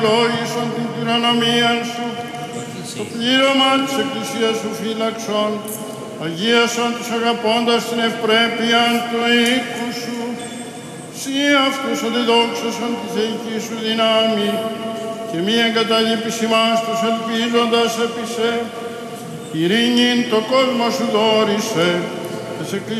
Λόγισον την κληρονομία σου, το πλήρωμα της Εκκλησίας σου φύλαξον, αγίασον τους αγαπώντας την ευπρέπεια του οίκου σου, σύ αυτούς αντιδόξωσον τη θεϊκή σου δυνάμει, και μη εγκαταλείπεις ημάς τους ελπίζοντας επί σε, ειρήνην το κόσμο σου δόρισε, της Εκκλησίας